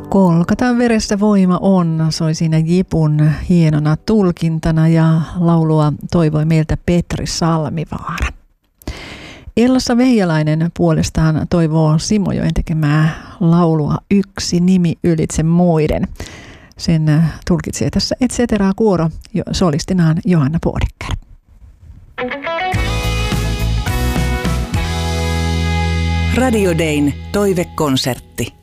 Kolkatan veressä voima on, soi siinä Jipun hienona tulkintana ja laulua toivoi meiltä Petri Salmivaara. Elsa Veijalainen puolestaan toivoo Simojoen tekemää laulua Yksi nimi ylitse muiden. Sen tulkitsee tässä Et cetera kuoro solistinaan Johanna Bodecker. Radio Dayn toivekonsertti.